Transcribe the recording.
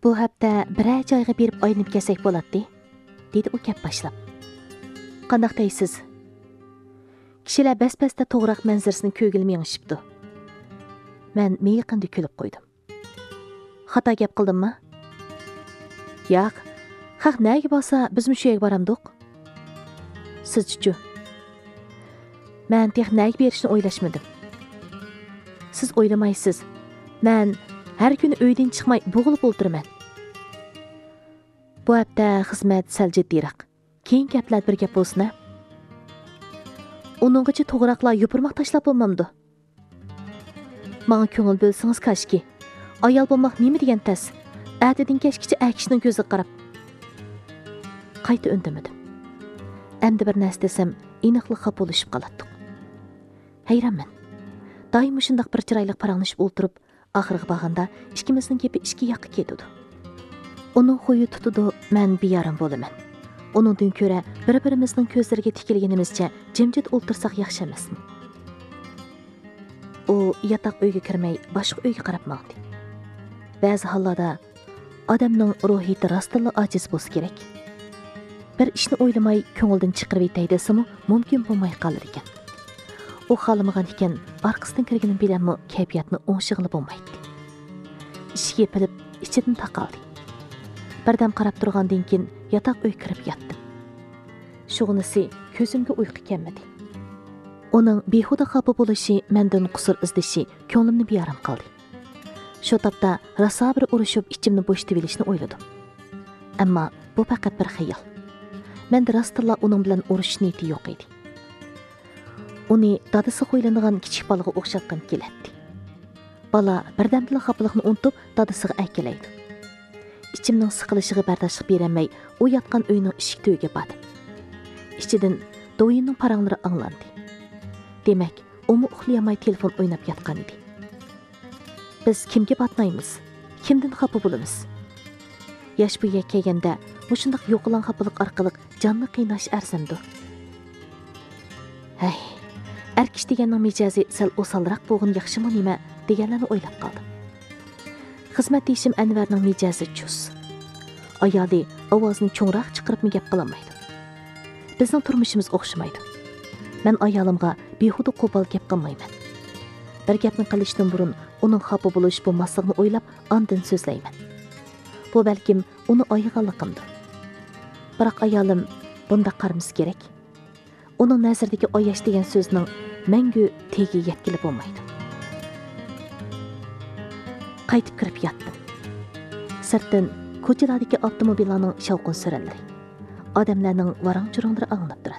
Bu hafta birər joyga berib aylanib kelsak bo'ladi, dedi u gap boshlab. Qandaq deysiz? Kishilar bas-basda to'g'roq manzarasini ko'rgilmay yengishibdi. Men miyqindi kulib qo'ydim. Xato gap qildimmi? Yo'q. Haq nega bo'lsa, biz shu yerga boramdiq. Siz-chi? Men texnik berishni o'ylashmadim. Siz o'ylamaysiz. Men har kuni uydan chiqmay bo'g'ilib o'ltiraman. Bu hafta xizmat sal jiddiyroq. Keyin gaplar bir gap bo'lsin. Uninggacha to'g'roqlar yupurmoq tashlab bo'lmamdi. Menga ko'ngil bo'lsangiz kashki. Ayol bo'lmoq nima degan tas? Atidin kashkicha akishning ko'ziga qarab. Qayta undimadim. Endi bir narsa desam, aniqli xafa bo'lishib qolatdik. Hayronman. Doim shundoq bir chiroyli paranglashib o'ltirib, oxirgi bag'anda ikkimizning gapi ikki yoqqa ketdi. Uning xuyi tutudi, men biyarim bo'laman. Uningdan ko'ra bir-birimizning ko'zlariga tikilganimizcha jimjit o'ltirsak yaxshi emasmi? U yotoq uyga kirmay boshqa uyga qarab maqdi. Ba'zi hollarda odamning ruhiyati rostilla ojiz bo'lsa kerak. Bir ishni o'ylamay ko'ngildan chiqarib yetay desimi mumkin bo'lmay qolar ekan. U xolamagan ekan, orqasidan kirganim bilanmi kayfiyatni o'ngshig'ilib bo'lmaydi. Ishga yepilib ichidan taqaldi. Birdam qarab turgandan keyin yotoq uy kirib yotdim. Shug'unisi ko'zimga uyqu kelmadi. Uning behuda xafa bo'lishi, mendan qusur izdishi ko'nglimni beyaram qildi. Shu topda rosa bir urushib ichimni bo'shatib olishni o'yladim. Ammo bu faqat bir xayol. Menda rostilla uning bilan urush niyati yo'q edi. Uni dadasi qo'ylangan kichik bolaga o'xshatgan keladi. Bola birdamdila xafalikni unutib dadasiga aykelaydi. İçimning siqilishiga bardoshlik bermay, u yotgan uyning eshik tuyiga bordim. Ichidan do'yinning paranglari anglandi. Demak, umi uxlayolmay telefon o'ynab yotgan edi. Biz kimga batmaymiz? Kimdan xafa bo'lamiz? Yosh bo'yga kelganda mushundaq yo'qolan xafalik orqali jonni qiynash arzimdi. Hay, erkish deganning mijozi sal o'salroq bo'lgan yaxshimi nima deganlarni o'ylab qoldim. Xizmatdeshim Anvarning mijozi chus. Ayoli ovozini cho'ngroq chiqarib gap qilolmaydi. Bizning turmushimiz o'xshamaydi. Men ayolimga behuda qo'pol gap qilmayman. Bir gapni qilishdan burun uning xafa bo'lish bo'lmasligini o'ylab, ondan so'zlayman. Bu balkim uni oyig'anligimdir. Biroq ayolim bunda qaramiz kerak. Uning nazaridagi oyash degan so'zning mangu tegi yetkilib bo'lmaydi. Qaytib kirib yotdim. Sirtdan ko'chalardagi avtomobillarning shovqin suranlari, odamlarning varang-churunglari anglab turadi.